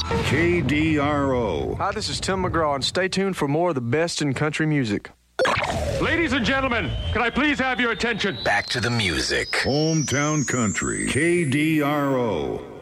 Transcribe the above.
KDRO. Hi, this is Tim McGraw, and stay tuned for more of the best in country music. Ladies and gentlemen, can I please have your attention? Back to the music. Hometown Country. KDRO.